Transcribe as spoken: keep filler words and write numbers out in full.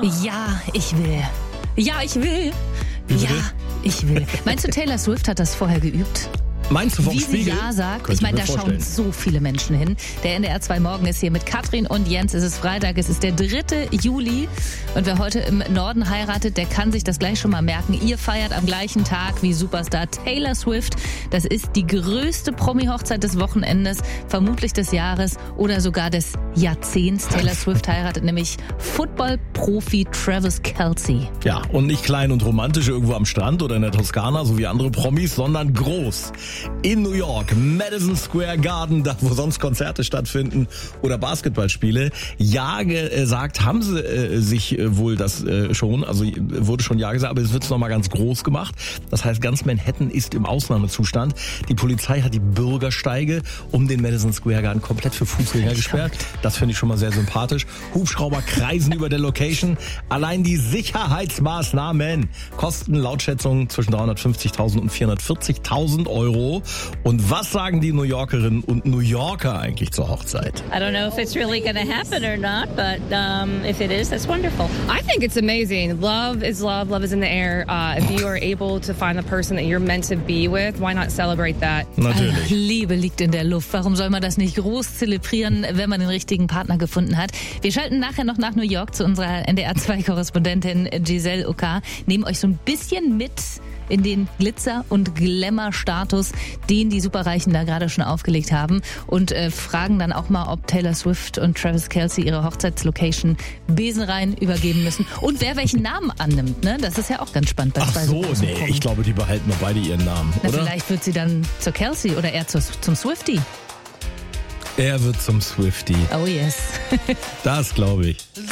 Ja, ich will. Ja, ich will. Wie Ja, bitte? ich will. Meinst du, Taylor Swift hat das vorher geübt? Meinst du vom Wie sie Spiegel? Ja sagt. Könnte Ich meine, mir da schauen vorstellen. so viele Menschen hin. Der N D R zwei Morgen ist hier mit Katrin und Jens. Es ist Freitag, es ist der dritte Juli. Und wer heute im Norden heiratet, der kann sich das gleich schon mal merken. Ihr feiert am gleichen Tag wie Superstar Taylor Swift. Das ist die größte Promi-Hochzeit des Wochenendes, vermutlich des Jahres oder sogar des Jahrzehnts. Taylor Swift heiratet nämlich Football-Profi Travis Kelce. Ja, und nicht klein und romantisch irgendwo am Strand oder in der Toskana, so wie andere Promis, sondern groß. In New York, Madison Square Garden, da wo sonst Konzerte stattfinden oder Basketballspiele. Ja gesagt haben sie äh, sich äh, wohl das äh, schon, also äh, wurde schon ja gesagt, aber es wird noch mal ganz groß gemacht. Das heißt, ganz Manhattan ist im Ausnahmezustand. Die Polizei hat die Bürgersteige um den Madison Square Garden komplett für Fußgänger gesperrt. Das finde ich schon mal sehr sympathisch. Hubschrauber kreisen über der Location. Allein die Sicherheitsmaßnahmen kosten laut Schätzungen zwischen dreihundertfünfzigtausend und vierhundertvierzigtausend Euro. Und was sagen die New Yorkerinnen und New Yorker eigentlich zur Hochzeit? I don't know if it's really going to happen or not, but um, if it is, that's wonderful. I think it's amazing. Love is love. Love is in the air. Uh, if you are able to find the person that you're meant to be with, why not celebrate that? Natürlich. Ach, Liebe liegt in der Luft. Warum soll man das nicht groß zelebrieren, wenn man den richtigen Partner gefunden hat? Wir schalten nachher noch nach New York zu unserer N D R zwei Korrespondentin Giselle Oka. Nehmen euch so ein bisschen mit in den Glitzer- und Glamour-Status, den die Superreichen da gerade schon aufgelegt haben und äh, fragen dann auch mal, ob Taylor Swift und Travis Kelce ihre Hochzeitslocation besenrein übergeben müssen und wer welchen Namen annimmt. Ne? Das ist ja auch ganz spannend bei Ach zwei so, großen nee, Promis. ich glaube, die behalten noch beide ihren Namen, Na, oder? vielleicht wird sie dann zur Kelce oder eher zur, zum Swiftie. Er wird zum Swiftie. Oh yes. Das glaube ich.